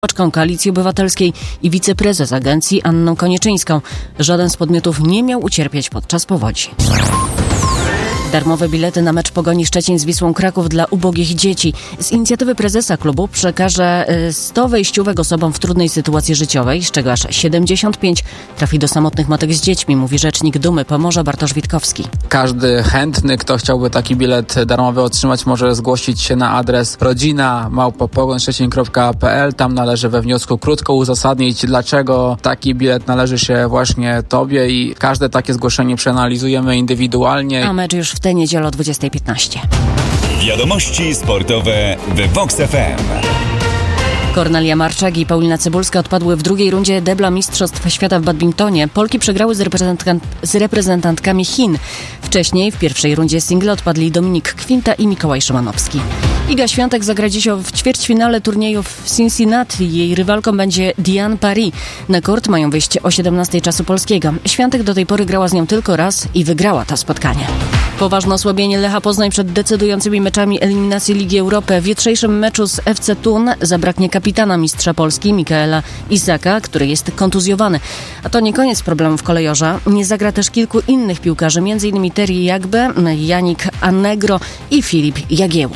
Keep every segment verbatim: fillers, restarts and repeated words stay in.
Koalicji Obywatelskiej i wiceprezes agencji Anną Konieczyńską. Żaden z podmiotów nie miał ucierpieć podczas powodzi. Darmowe bilety na mecz Pogoni Szczecin z Wisłą Kraków dla ubogich dzieci. Z inicjatywy prezesa klubu przekaże sto wejściówek osobom w trudnej sytuacji życiowej, z czego aż siedemdziesiąt pięć trafi do samotnych matek z dziećmi, mówi rzecznik Dumy Pomorza Bartosz Witkowski. Każdy chętny, kto chciałby taki bilet darmowy otrzymać, może zgłosić się na adres rodzina małpa pogoń szczecin kropka p l. Tam należy we wniosku krótko uzasadnić, dlaczego taki bilet należy się właśnie tobie, i każde takie zgłoszenie przeanalizujemy indywidualnie. A mecz już w tę niedzielę o dwudziesta piętnaście. Wiadomości sportowe w Vox F M. Kornelia Marczak i Paulina Cybulska odpadły w drugiej rundzie debla Mistrzostw Świata w badmintonie. Polki przegrały z, reprezentant- z reprezentantkami Chin. Wcześniej w pierwszej rundzie single odpadli Dominik Kwinta i Mikołaj Szymanowski. Iga Świątek zagra dziś w ćwierćfinale turnieju w Cincinnati. Jej rywalką będzie Diane Paris. Na kort mają wyjść o siedemnastej czasu polskiego. Świątek do tej pory grała z nią tylko raz i wygrała to spotkanie. Poważne osłabienie Lecha Poznań przed decydującymi meczami eliminacji Ligi Europy. W jutrzejszym meczu z F C Thun zabraknie kapitana mistrza Polski Mikaela Isaka, który jest kontuzjowany. A to nie koniec problemów kolejorza. Nie zagra też kilku innych piłkarzy, m.in. Terry Jagbe, Janik Annegro i Filip Jagiełło.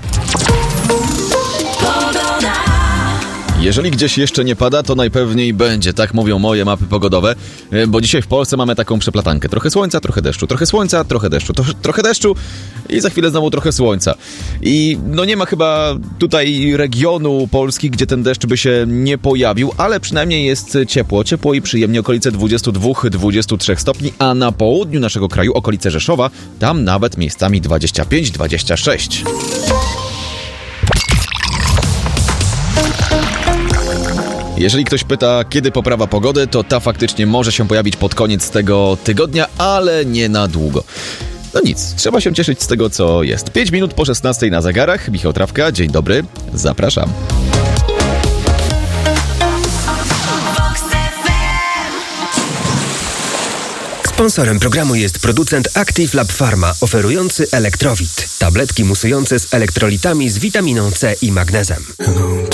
Jeżeli gdzieś jeszcze nie pada, to najpewniej będzie, tak mówią moje mapy pogodowe, bo dzisiaj w Polsce mamy taką przeplatankę. Trochę słońca, trochę deszczu, trochę słońca, trochę deszczu, to, trochę deszczu i za chwilę znowu trochę słońca. I no nie ma chyba tutaj regionu Polski, gdzie ten deszcz by się nie pojawił, ale przynajmniej jest ciepło, ciepło i przyjemnie, okolice dwadzieścia dwa do dwudziestu trzech stopni, a na południu naszego kraju, okolice Rzeszowa, tam nawet miejscami dwadzieścia pięć do dwudziestu sześciu. Jeżeli ktoś pyta, kiedy poprawa pogody, to ta faktycznie może się pojawić pod koniec tego tygodnia, ale nie na długo. No nic, trzeba się cieszyć z tego, co jest. pięć minut po szesnastej na zegarach. Michał Trawka, dzień dobry, zapraszam. Sponsorem programu jest producent Active Lab Pharma, oferujący Elektrowit. Tabletki musujące z elektrolitami z witaminą C i magnezem.